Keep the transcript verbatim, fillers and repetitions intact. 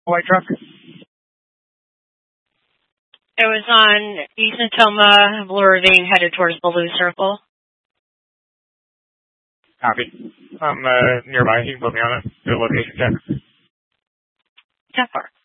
white truck? It was on East Natoma, Blue Ravine, headed towards Blue Circle. Copy. I'm uh, nearby. You can put me on it. The location check. ten four.